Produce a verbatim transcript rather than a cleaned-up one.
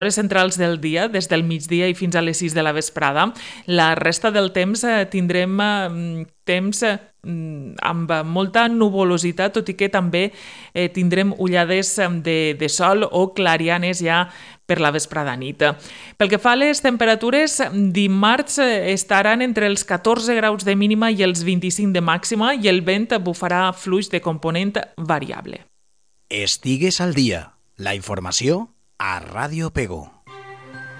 hores centrals del dia, des del migdia i fins a les sis de la vesprada. La resta del temps eh, tindrem eh, temps eh, amb molta nuvolositat, tot i que també eh, tindrem ullades de, de sol o clarianes ja per la vesprada nit. Pel que fa a les temperatures, dimarts estaran entre els catorze graus de mínima i els vint-i-cinc de màxima i el vent bufarà fluix de component variable. Estigues al dia. La informació a Ràdio Pego.